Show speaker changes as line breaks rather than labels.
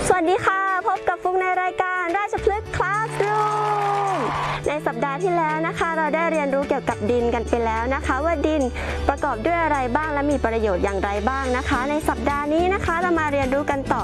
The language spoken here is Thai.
สวัสดีค่ะพบกับฟุกในรายการราชพฤกษ์คลาสรูมในสัปดาห์ที่แล้วนะคะเราได้เรียนรู้เกี่ยวกับดินกันไปแล้วนะคะว่าดินประกอบด้วยอะไรบ้างและมีประโยชน์อย่างไรบ้างนะคะในสัปดาห์นี้นะคะเรามาเรียนรู้กันต่อ